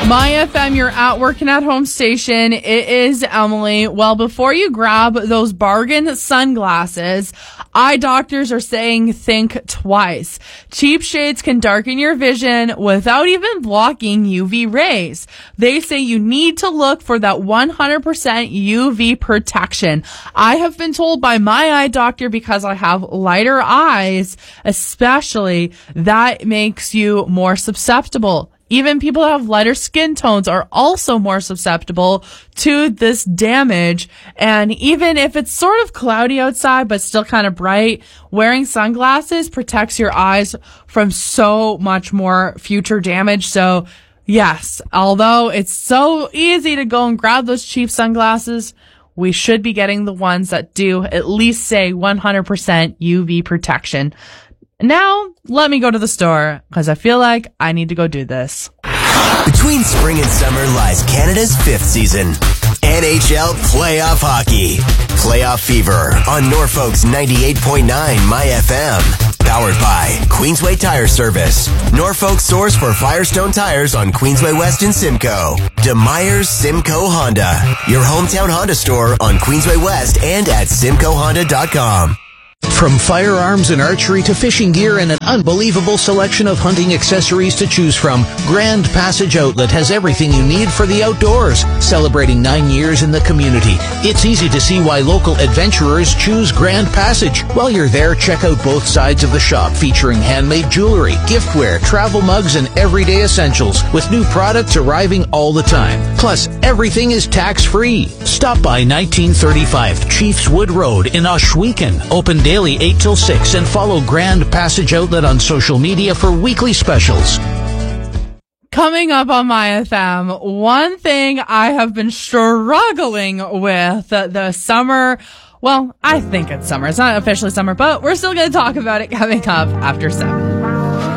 My FM, you're at work and at home station. It is Emily. Well, before you grab those bargain sunglasses, eye doctors are saying think twice. Cheap shades can darken your vision without even blocking UV rays. They say you need to look for that 100% UV protection. I have been told by my eye doctor, because I have lighter eyes, especially, that makes you more susceptible. Even people that have lighter skin tones are also more susceptible to this damage. And even if it's sort of cloudy outside, but still kind of bright, wearing sunglasses protects your eyes from so much more future damage. So yes, although it's so easy to go and grab those cheap sunglasses, we should be getting the ones that do at least say 100% UV protection. Now, let me go to the store, because I feel like I need to go do this. Between spring and summer lies Canada's fifth season. NHL Playoff Hockey. Playoff Fever on Norfolk's 98.9 My FM. Powered by Queensway Tire Service. Norfolk's source for Firestone tires on Queensway West in Simcoe. DeMeyer's Simcoe Honda. Your hometown Honda store on Queensway West and at simcoehonda.com. From firearms and archery to fishing gear and an unbelievable selection of hunting accessories to choose from, Grand Passage Outlet has everything you need for the outdoors. Celebrating 9 years in the community, it's easy to see why local adventurers choose Grand Passage. While you're there, check out both sides of the shop, featuring handmade jewelry, giftware, travel mugs, and everyday essentials, with new products arriving all the time. Plus, everything is tax-free. Stop by 1935 Chiefs Wood Road in Ohsweken. Open daily 8 till 6, and follow Grand Passage Outlet on social media for weekly specials. Coming up on My FM, one thing I have been struggling with the summer. Well, I think it's summer. It's not officially summer, but we're still going to talk about it coming up after 7.